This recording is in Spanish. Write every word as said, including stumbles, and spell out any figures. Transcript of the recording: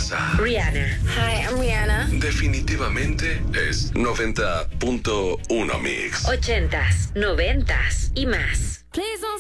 casa. Rihanna. Hi, I'm Rihanna. Definitivamente es noventa punto uno Mix. Ochentas, noventas y más. Please don't